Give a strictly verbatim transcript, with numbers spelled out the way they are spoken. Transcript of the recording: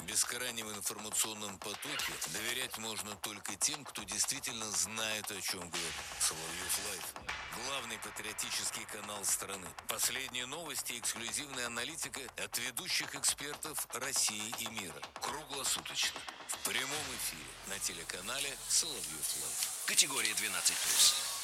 бескрайнем информационном потоке доверять можно только тем, кто действительно знает, о чем говорит. Соловьев Лайв. Главный патриотический канал страны. Последние новости и эксклюзивная аналитика от ведущих экспертов России и мира. Круглосуточно. В прямом эфире на телеканале Соловьев Лайв. Категория двенадцать плюс.